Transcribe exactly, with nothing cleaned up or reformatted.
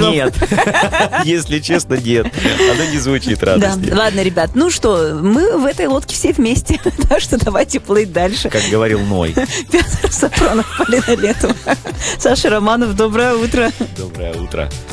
оптимизмом. Нет, если честно, нет. Оно не звучит радостно. Да. Ладно, ребят, ну что, мы в этой лодке все вместе, так что давайте плыть дальше. Как говорил Ной. Петр Сапронов, Полина Летова, Саша Романов, доброе утро. Доброе утро.